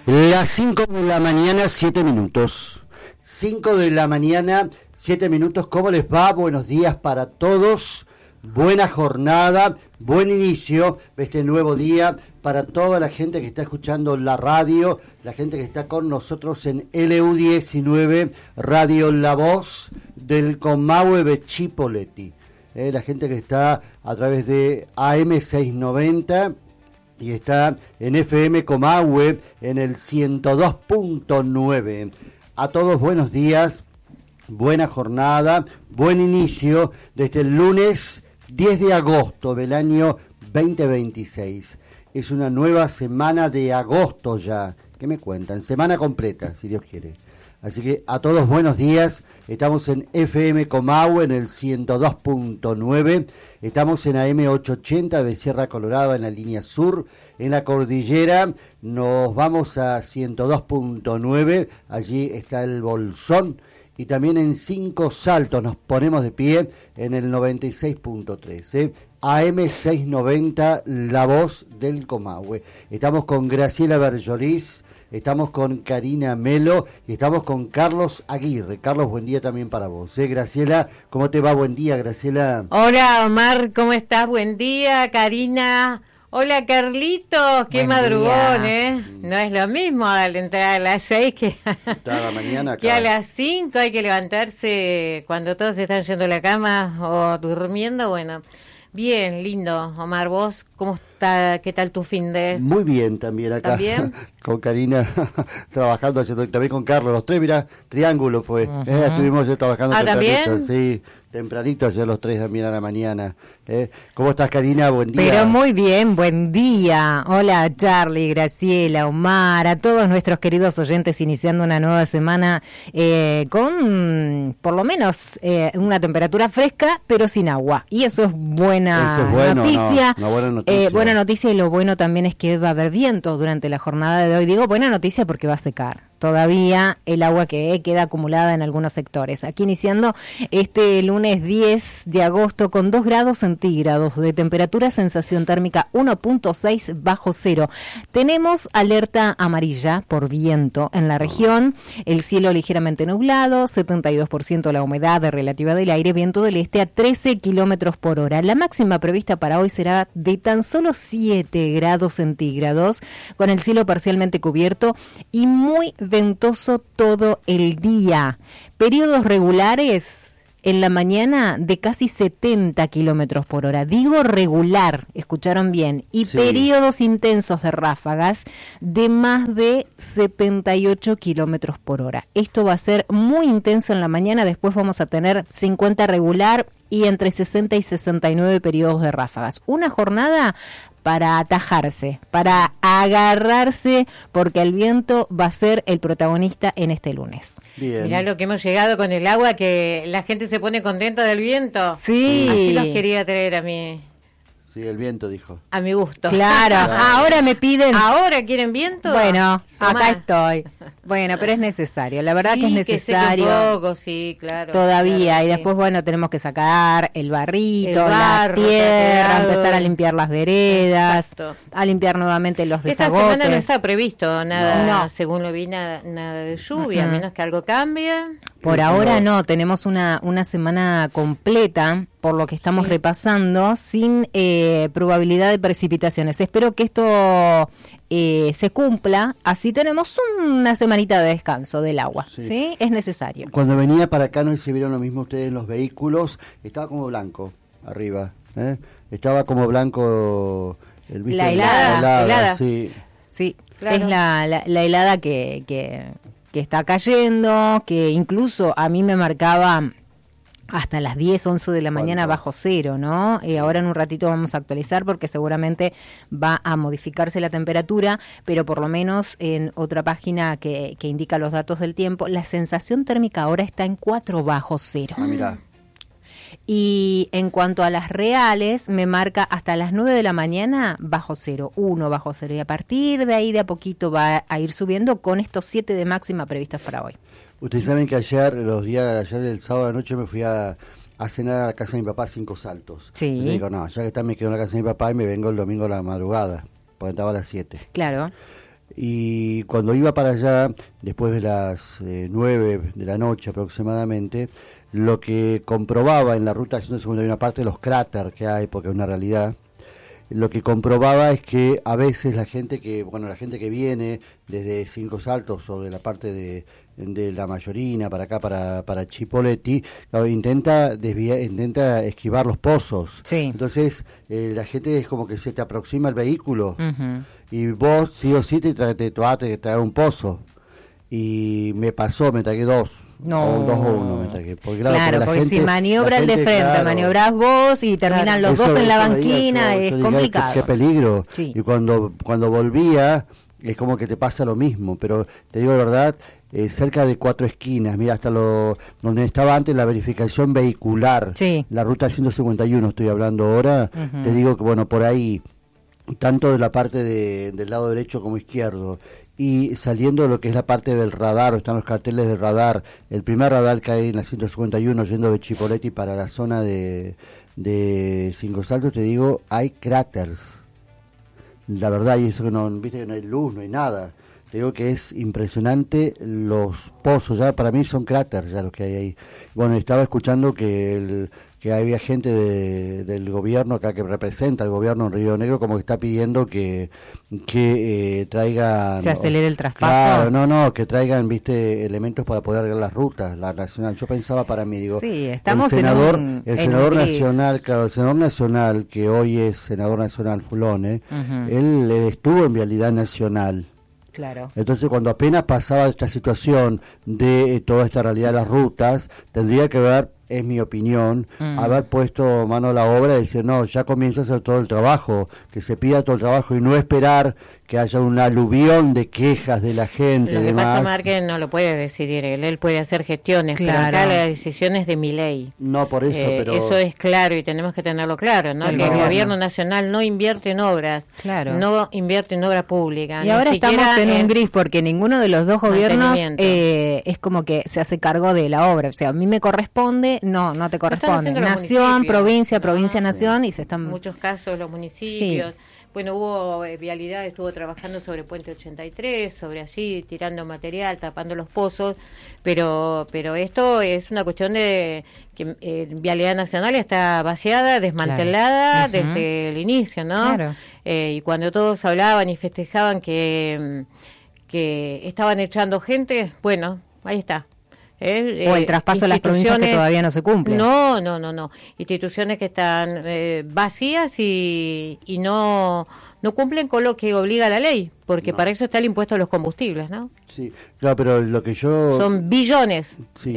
Las 5 de la mañana, 7 minutos. 5 de la mañana, 7 minutos. ¿Cómo les va? Buenos días para todos. Buena jornada, buen inicio de este nuevo día para toda la gente que está escuchando la radio, la gente que está con nosotros en LU19, Radio La Voz del Comahue de Chipoleti. La gente que está a través de AM690 y está en FM Comahue en el 102.9. A todos buenos días, buena jornada, buen inicio desde el lunes 10 de agosto del año 2026. Es una nueva semana de agosto ya. ¿Qué me cuentan? Semana completa, si Dios quiere. Así que a todos buenos días. Estamos en FM Comahue en el 102.9. Estamos en AM 880 de Sierra Colorada en la línea sur. En la cordillera nos vamos a 102.9. Allí está el Bolsón. Y también en Cinco Saltos nos ponemos de pie en el 96.3. AM 690, La Voz del Comahue. Estamos con Graciela Berjolís, estamos con Karina Melo y estamos con Carlos Aguirre. Carlos, buen día también para vos. Graciela, ¿cómo te va? Buen día, Graciela. Hola, Omar, ¿cómo estás? Buen día, Karina. Hola, Carlitos, qué buen madrugón, día. No es lo mismo al entrar a las 6 que a la mañana, que a las 5. Hay que levantarse cuando todos están yendo a la cama o durmiendo. Bueno, bien, lindo. Omar, ¿vos cómo está? ¿Qué tal tu fin de...? Muy bien también acá. ¿También? Con Karina trabajando, haciendo, también con Carlos. Los tres, mirá, triángulo fue. Estuvimos ya trabajando. ¿También? Sí, tempranito, ayer los tres también a la mañana. ¿Cómo estás, Karina? Buen día. Pero muy bien, buen día. Hola, Charlie, Graciela, Omar, a todos nuestros queridos oyentes, iniciando una nueva semana con, por lo menos, una temperatura fresca, pero sin agua. Y eso es buena noticia. No, buena noticia. Buena noticia, y lo bueno también es que va a haber viento durante la jornada de hoy. Digo buena noticia porque va a secar todavía el agua que queda acumulada en algunos sectores. Aquí iniciando este lunes 10 de agosto con 2 grados centígrados de temperatura, sensación térmica 1.6 bajo cero. Tenemos alerta amarilla por viento en la región, el cielo ligeramente nublado, 72% la humedad relativa del aire, viento del este a 13 kilómetros por hora. La máxima prevista para hoy será de tan solo 7 grados centígrados, con el cielo parcialmente cubierto y muy ventoso todo el día. Periodos regulares en la mañana de casi 70 kilómetros por hora. Digo regular, escucharon bien. Y sí, periodos intensos de ráfagas de más de 78 kilómetros por hora. Esto va a ser muy intenso en la mañana. Después vamos a tener 50 regular y entre 60 y 69 periodos de ráfagas. Una jornada para atajarse, para agarrarse, porque el viento va a ser el protagonista en este lunes. Bien. Mirá lo que hemos llegado con el agua, que la gente se pone contenta del viento. Sí. Así los quería traer a mí. Sí, el viento dijo. A mi gusto. Claro. Ahora me piden. ¿Ahora quieren viento? Bueno, acá estoy. Bueno, pero es necesario. La verdad, sí, que es necesario. Que seque un poco, sí, claro. Todavía. Claro, y después, bueno, tenemos que sacar el barrito, la tierra, empezar a limpiar las veredas, exacto, a limpiar nuevamente los desagotes. Esta semana no está previsto nada, según lo vi, nada de lluvia, a menos que algo cambie. Por ahora no, tenemos una semana completa, por lo que estamos repasando, sin probabilidad de precipitaciones. Espero que esto se cumpla, así tenemos una semanita de descanso del agua, ¿sí? Es necesario. Cuando venía para acá, no sé si vieron lo mismo ustedes en los vehículos, estaba como blanco arriba, estaba como blanco la helada. Sí, claro. Es la helada que está cayendo, que incluso a mí me marcaba hasta las 10, 11 de la mañana bajo cero, ¿no? Ahora en un ratito vamos a actualizar porque seguramente va a modificarse la temperatura, pero por lo menos en otra página que indica los datos del tiempo, la sensación térmica ahora está en 4 bajo cero. Mirá. Y en cuanto a las reales, me marca hasta las 9 de la mañana bajo cero, 1 bajo cero. Y a partir de ahí de a poquito va a ir subiendo con estos 7 de máxima previstas para hoy. Ustedes saben que ayer, el sábado de noche me fui a cenar a la casa de mi papá, 5 Saltos. Sí. Y digo, no, ya que está, me quedo en la casa de mi papá y me vengo el domingo a la madrugada, porque estaba a las 7. Claro. Y cuando iba para allá, después de las 9 de la noche aproximadamente, lo que comprobaba en la ruta 151, parte de los cráteres que hay, porque es una realidad, lo que comprobaba es que a veces la gente que viene desde Cinco Saltos o de la parte de la Mayorina para acá, para Chipoleti, claro, intenta esquivar los pozos. Sí. Entonces la gente es como que se te aproxima el vehículo Uh-huh. y vos sí o sí te vas a traer un pozo. Y me tragué dos. No. O 2 o 1 me tragué. Claro, porque si maniobra el de frente, claro, maniobrás vos y terminan los dos en la banquina, es complicado. Qué peligro. Sí. Y cuando volvía, es como que te pasa lo mismo. Pero te digo la verdad, cerca de 4 esquinas, mira, hasta donde estaba antes la verificación vehicular, sí, la ruta 151 estoy hablando ahora, uh-huh, te digo que bueno, por ahí, tanto de la parte del lado derecho como izquierdo, y saliendo de lo que es la parte del radar, están los carteles del radar, el primer radar que hay en la 151 yendo de Chipoleti para la zona de Cinco Saltos, te digo, hay cráteres, la verdad, y eso que no, viste que no hay luz, no hay nada. Te digo que es impresionante los pozos, ya para mí son cráteres ya los que hay ahí. Bueno, estaba escuchando que había gente del gobierno acá que representa el gobierno en Río Negro como que está pidiendo que traigan... ¿Se acelere el traspaso? Claro, que traigan, viste, elementos para poder ver las rutas, la nacional. Yo pensaba para mí, digo... Sí, estamos el senador nacional, claro, el senador nacional, que hoy es senador nacional Fulone, uh-huh, él estuvo en Vialidad Nacional. Claro. Entonces, cuando apenas pasaba esta situación de toda esta realidad de las rutas, tendría que haber, es mi opinión, haber puesto mano a la obra y decir, no, ya comienza a hacer todo el trabajo, que se pida todo el trabajo y no esperar que haya un aluvión de quejas de la gente. Lo que demás. pasa, Márquez, no lo puede decidir él puede hacer gestiones, claro, pero acá la decisión es de Milei. No, por eso, pero... Eso es claro y tenemos que tenerlo claro, ¿no? Que el gobierno nacional no invierte en obras, claro, no invierte en obra pública. Y ahora estamos en un gris porque ninguno de los dos gobiernos es como que se hace cargo de la obra. O sea, a mí me corresponde, no te corresponde. Nación, provincia, nación, y se están... En muchos casos los municipios... Sí. Bueno, hubo Vialidad, estuvo trabajando sobre Puente 83, sobre allí, tirando material, tapando los pozos, pero esto es una cuestión de que Vialidad Nacional está vaciada, desmantelada, claro, desde el inicio, ¿no? Claro. Y cuando todos hablaban y festejaban que estaban echando gente, bueno, ahí está. O el traspaso a las provincias que todavía no se cumple. No. Instituciones que están vacías y no cumplen con lo que obliga la ley, porque para eso está el impuesto a los combustibles, ¿no? Sí, claro, pero lo que yo... Son billones, sí,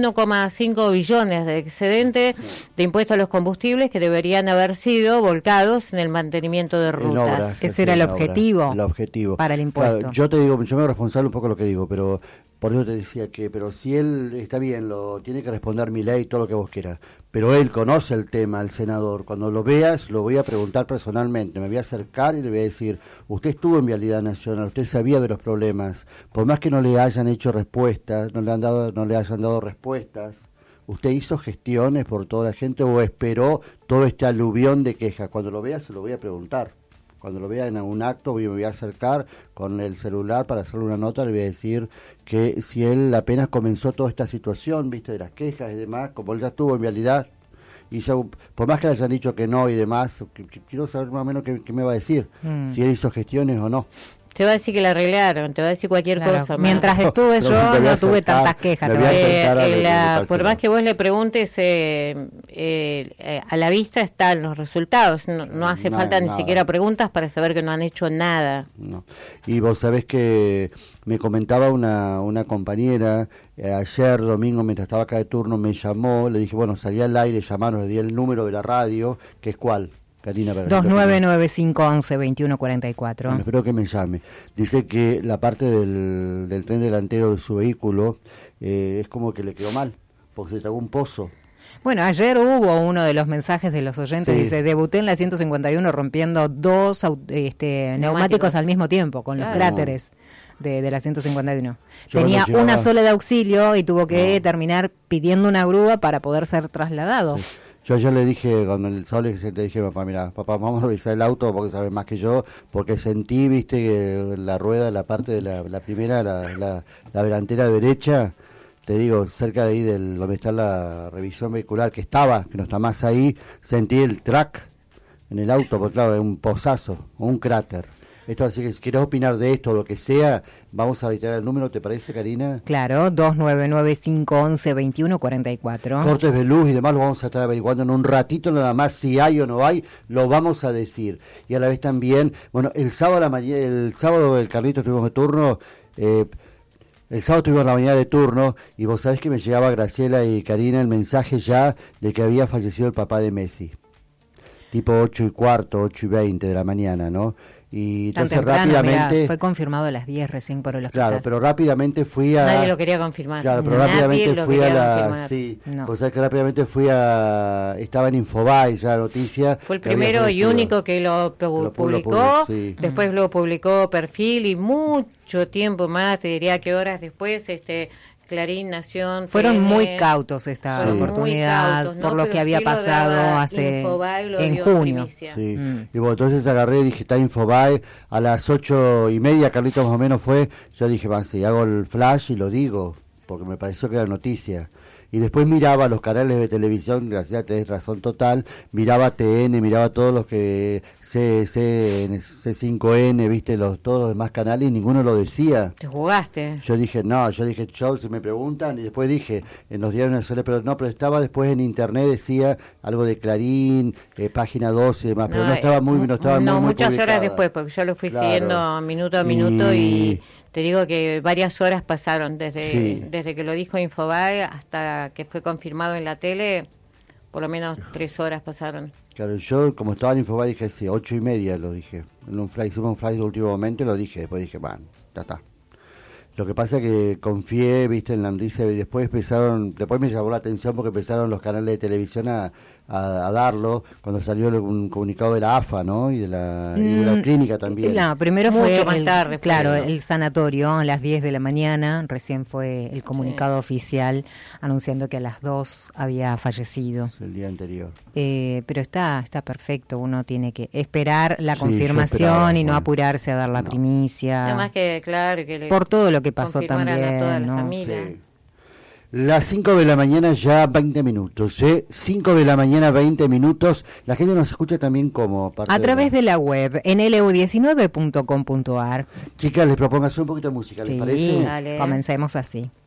1,5 billones de excedente de impuestos a los combustibles que deberían haber sido volcados en el mantenimiento de rutas. Obras, ese era el objetivo para el impuesto. Claro, yo te digo, yo me hago responsable un poco de lo que digo, pero... Por eso te decía pero si él está bien, lo tiene que responder Milei, todo lo que vos quieras, pero él conoce el tema, el senador. Cuando lo veas, lo voy a preguntar personalmente, me voy a acercar y le voy a decir, usted estuvo en Vialidad Nacional, usted sabía de los problemas, por más que no le hayan hecho respuestas, no le hayan dado respuestas, ¿usted hizo gestiones por toda la gente o esperó todo este aluvión de quejas? Cuando lo veas, se lo voy a preguntar. Cuando lo vea en algún acto, me voy a acercar con el celular para hacerle una nota, le voy a decir que si él apenas comenzó toda esta situación, viste, de las quejas y demás, como él ya estuvo en Vialidad, y ya, por más que le hayan dicho que no y demás, quiero saber más o menos qué me va a decir, si él hizo gestiones o no. Te va a decir que la arreglaron, te va a decir cualquier cosa. Mientras estuve yo no tuve tantas quejas. Por más que vos le preguntes, a la vista están los resultados. No hace falta ni siquiera preguntas para saber que no han hecho nada. No. Y vos sabés que me comentaba una compañera, ayer domingo mientras estaba acá de turno me llamó, le dije, bueno, salí al aire, llamaron, le di el número de la radio, que es ¿cuál? Karina, 2995112144. Bueno, espero que me llame. Dice que la parte del tren delantero de su vehículo es como que le quedó mal, porque se tragó un pozo. Bueno, ayer hubo uno de los mensajes de los oyentes, sí, dice, debuté en la 151 rompiendo dos neumáticos al mismo tiempo, con los cráteres de la 151. Tenía una sola de auxilio y tuvo que terminar pidiendo una grúa para poder ser trasladado. Sí. Yo ayer le dije, cuando el sábado le dije, papá, mira, papá, vamos a revisar el auto porque sabes más que yo, porque sentí, viste, que la rueda, la parte de la primera, la delantera derecha, te digo, cerca de ahí donde está la revisión vehicular, que no está más ahí, sentí el track en el auto, porque claro, es un pozazo, un cráter. Esto, así que si quieres opinar de esto o lo que sea, vamos a habilitar el número, ¿te parece, Karina? Claro, 2995112144. Cortes de luz y demás lo vamos a estar averiguando en un ratito nada más, si hay o no hay, lo vamos a decir. Y a la vez también, bueno, el sábado el Carlitos tuvimos de turno, el sábado tuvimos la mañana de turno y vos sabés que me llegaba Graciela y Karina el mensaje ya de que había fallecido el papá de Messi. Tipo 8:15, 8:20 de la mañana, ¿no? Y entonces rápidamente... Mirá, fue confirmado a las 10 recién por el hospital. Claro, pero rápidamente fui a... Nadie lo quería confirmar. Claro, pero rápidamente fui a la... Sí, pues sabés que rápidamente estaba en Infobae ya la noticia. Fue el primero y único que lo publicó, sí. Después lo publicó Perfil y mucho tiempo más, te diría que horas después, Clarín, Nación... Fueron muy cautos esta oportunidad, cautos, por lo que había pasado en junio. Sí. Y bueno, entonces agarré y dije, está Infobae, a las 8:30, Carlitos más o menos fue, yo dije, si hago el flash y lo digo, porque me pareció que era noticia. Y después miraba los canales de televisión, gracias, tenés razón total, miraba TN, miraba todos los que C5N, viste, todos los demás canales y ninguno lo decía. ¿Te jugaste? Yo dije, si me preguntan, y después dije, en los diarios nacionales, pero estaba después en internet, decía algo de Clarín, Página 12 y demás, pero no estaba muy muchas publicada. Horas después, porque yo lo fui siguiendo minuto a minuto y te digo que varias horas pasaron desde que lo dijo Infobae hasta que fue confirmado en la tele, por lo menos 3 horas pasaron. Claro, yo como estaba en Infobae dije, 8:30 lo dije, hicimos un flash de último momento y lo dije, después dije, ya está. Lo que pasa es que confié, viste, en la noticia y después me llamó la atención porque empezaron los canales de televisión a darlo cuando salió un comunicado de la AFA, ¿no? Y de la clínica también. No, primero fue más tarde. Claro, el sanatorio a las 10 de la mañana, recién fue el comunicado oficial anunciando que a las 2 había fallecido. El día anterior. Pero está perfecto, uno tiene que esperar la confirmación y no apurarse a dar la primicia. Además que, claro, que por todo lo que pasó también, a toda la ¿no? familia. Sí. Las 5 de la mañana ya 20 minutos, 5 de la mañana 20 minutos. La gente nos escucha también como parte a través de la web, en lu19.com.ar. Chicas, les propongo hacer un poquito de música, ¿les parece? Dale. Comencemos así.